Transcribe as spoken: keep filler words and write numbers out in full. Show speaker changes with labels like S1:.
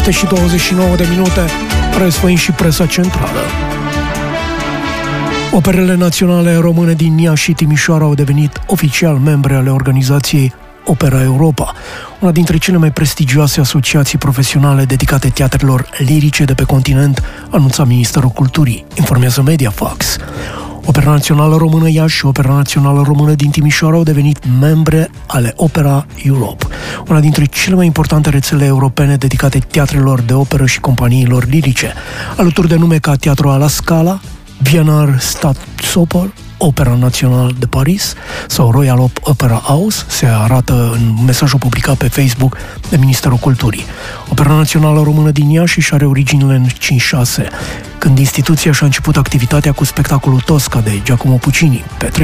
S1: și douăzeci și nouă de minute, răsfăim și presa centrală. Operele naționale române din Iași și Timișoara au devenit oficial membre ale organizației Opera Europa, una dintre cele mai prestigioase asociații profesionale dedicate teatrelor lirice de pe continent, anunța Ministerul Culturii, informează Mediafax. Opera Națională Română Iași și Opera Națională Română din Timișoara au devenit membre ale Opera Europe, una dintre cele mai importante rețele europene dedicate teatrelor de operă și companiilor lirice, alături de nume ca Teatru alla Scala, Wiener Staatsoper, Opera Națională de Paris sau Royal Opera House, se arată în mesajul publicat pe Facebook de Ministerul Culturii. Opera Națională Română din Iași și are originile în cincizeci și șase, când instituția și-a început activitatea cu spectacolul Tosca de Giacomo Puccini, pe